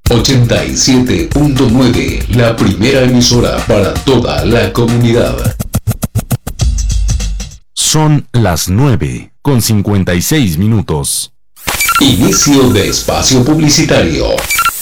87.9, la primera emisora para toda la comunidad. Son las 9:56. Inicio de espacio publicitario.